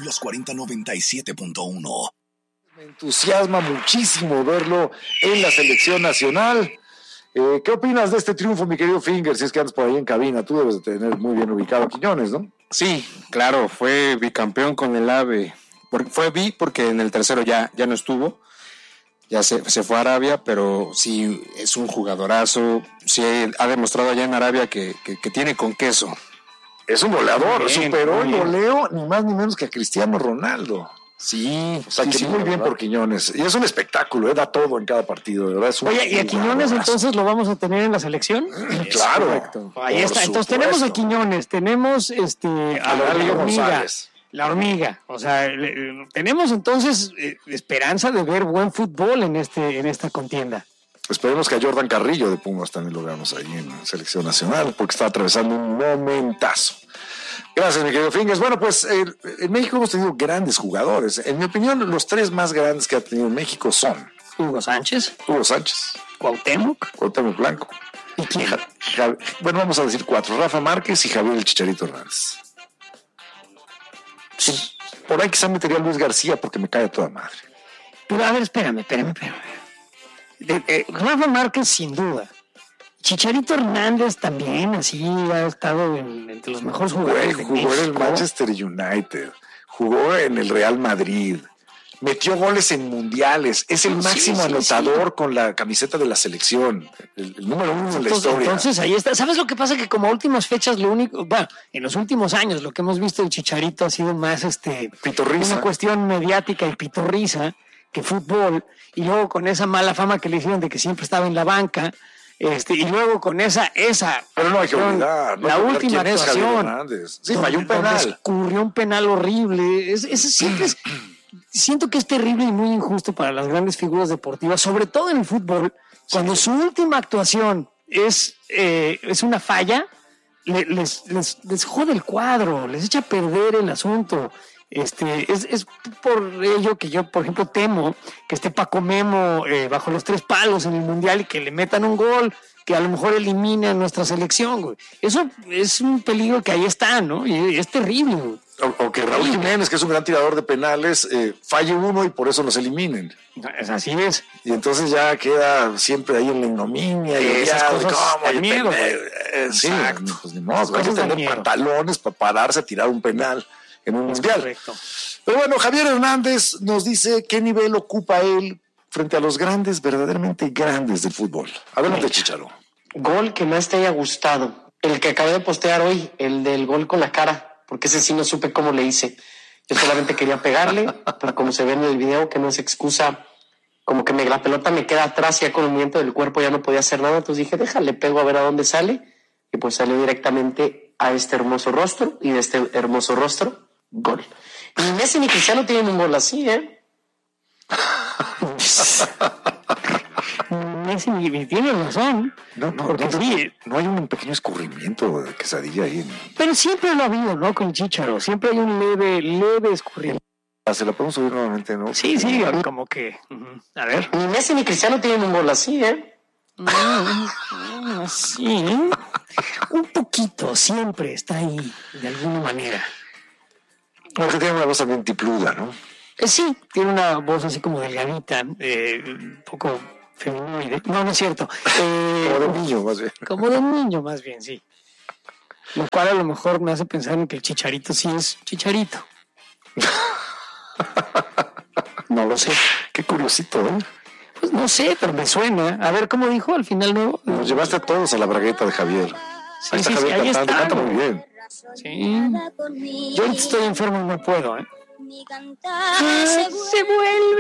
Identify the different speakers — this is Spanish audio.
Speaker 1: Los 4097.1.
Speaker 2: Me entusiasma muchísimo verlo en la selección nacional. ¿Qué opinas de este triunfo, mi querido Finger? Si es que andas por ahí en cabina, tú debes de tener muy bien ubicado a Quiñones, ¿no?
Speaker 3: Sí, claro, fue bicampeón con el AVE. Fue porque en el tercero ya no estuvo. Ya se fue a Arabia, pero sí es un jugadorazo. Sí ha demostrado allá en Arabia que tiene con queso.
Speaker 2: Es un goleador,
Speaker 3: Bien,
Speaker 2: superó
Speaker 3: bien.
Speaker 2: el goleo ni más ni menos que a Cristiano Ronaldo.
Speaker 3: Sí,
Speaker 2: O sea, que muy bien por Quiñones. Y es un espectáculo, da todo en cada partido, de verdad. Es un
Speaker 4: Oye, ¿y a Quiñones
Speaker 2: jugadorazo.
Speaker 4: entonces lo vamos a tener en la selección?
Speaker 2: Claro.
Speaker 3: correcto.
Speaker 4: Ahí
Speaker 2: Por
Speaker 4: está. Entonces
Speaker 2: supuesto.
Speaker 4: tenemos a Quiñones, tenemos a la
Speaker 2: Rodrigo
Speaker 4: hormiga.
Speaker 2: González.
Speaker 4: La hormiga. O sea, tenemos entonces esperanza de ver buen fútbol en esta contienda.
Speaker 2: Esperemos que a Jordan Carrillo de Pumas también lo veamos ahí en la selección nacional, porque está atravesando un momentazo. Gracias, mi querido Fingers. Bueno, pues en México hemos tenido grandes jugadores. En mi opinión, los tres más grandes que ha tenido México son
Speaker 4: Hugo Sánchez,
Speaker 2: Hugo Sánchez,
Speaker 4: Cuauhtémoc.
Speaker 2: Cuauhtémoc Blanco.
Speaker 4: ¿Y quién?
Speaker 2: Bueno, vamos a decir cuatro: Rafa Márquez y Javier el Chicharito Hernández. Sí, por ahí quizá metería a Luis García porque me cae a toda madre.
Speaker 4: Pero a ver, espérame. Rafa Márquez, sin duda. Chicharito Hernández también, así ha estado entre los mejores jugadores de
Speaker 2: Jugó en el
Speaker 4: México.
Speaker 2: Manchester United, jugó en el Real Madrid, metió goles en mundiales, es el máximo anotador con la camiseta de la selección, el número uno en la historia.
Speaker 4: Entonces ahí está. ¿Sabes lo que pasa? Que como a últimas fechas en los últimos años lo que hemos visto del Chicharito ha sido más
Speaker 2: Pitorriza.
Speaker 4: una cuestión mediática y pitorriza que fútbol, y luego con esa mala fama que le hicieron de que siempre estaba en la banca, y luego con esa
Speaker 2: Pero no hay que olvidar,
Speaker 4: la última
Speaker 2: quién es Javier
Speaker 4: actuación,
Speaker 2: Hernández. Sí, falló un penal.
Speaker 4: Escurrió un penal horrible. Siempre siento que es terrible y muy injusto para las grandes figuras deportivas, sobre todo en el fútbol, cuando su última actuación es una falla, les jode el cuadro, les echa a perder el asunto. Es por ello que yo, por ejemplo, temo que esté Paco Memo bajo los tres palos en el Mundial y que le metan un gol que a lo mejor elimine a nuestra selección, güey. Eso es un peligro que ahí está, ¿no? Y es terrible, güey.
Speaker 2: O que Raúl Jiménez, que es un gran tirador de penales, falle uno y por eso los eliminen.
Speaker 4: Así es.
Speaker 2: Y entonces ya queda siempre ahí en la ignominia y
Speaker 4: Esas
Speaker 2: odiado,
Speaker 4: cosas
Speaker 2: ¿cómo?
Speaker 4: dan miedo,
Speaker 2: Sí,
Speaker 4: Exacto.
Speaker 2: pues ni modo, hay que
Speaker 4: Cosas dan
Speaker 2: tener
Speaker 4: miedo.
Speaker 2: pantalones para pararse a tirar un penal en un mundial.
Speaker 4: Correcto.
Speaker 2: Pero bueno, Javier Hernández nos dice qué nivel ocupa él frente a los grandes, verdaderamente grandes del fútbol. Adelante, Chicharo.
Speaker 5: Gol que más te haya gustado. El que acabé de postear hoy, el del gol con la cara, porque ese sí no supe cómo le hice. Yo solamente quería pegarle, pero como se ve en el video, que no es excusa, como que la pelota me queda atrás, ya con el movimiento del cuerpo ya no podía hacer nada, entonces dije, déjale, pego a ver a dónde sale, y pues salió directamente a este hermoso rostro, y de este hermoso rostro, gol. Ni Messi ni Cristiano tienen un gol así, ¿eh?
Speaker 4: Messi tiene razón. Porque sí,
Speaker 2: no hay un pequeño escurrimiento de quesadilla ahí.
Speaker 4: pero siempre lo ha habido, ¿no? Con Chícharo. Siempre hay un leve escurrimiento.
Speaker 2: Se la podemos subir nuevamente, ¿no?
Speaker 4: Sí, como que. A ver.
Speaker 5: Ni Messi ni Cristiano tienen un gol así, ¿eh?
Speaker 4: Sí. Un poquito, siempre está ahí, de alguna manera.
Speaker 2: Porque tiene una voz también tipluda, ¿no?
Speaker 4: Sí, tiene una voz así como delgadita, un poco feminoide. No es cierto.
Speaker 2: Como de niño, más bien.
Speaker 4: Como de niño, más bien, sí. Lo cual a lo mejor me hace pensar en que el Chicharito sí es Chicharito. No lo sé.
Speaker 2: Qué curiosito, ¿eh?
Speaker 4: Pues no sé, pero me suena. A ver, ¿cómo dijo al final? No.
Speaker 2: Nos llevaste a todos a la bragueta de Javier.
Speaker 4: Sí,
Speaker 2: Ahí está
Speaker 4: sí,
Speaker 2: Javier
Speaker 4: ahí
Speaker 2: cantando,
Speaker 4: está.
Speaker 2: canta muy bien.
Speaker 4: Sí. Yo ahorita estoy enfermo y no puedo, ¿eh?
Speaker 6: Mi cantar
Speaker 4: Se vuelve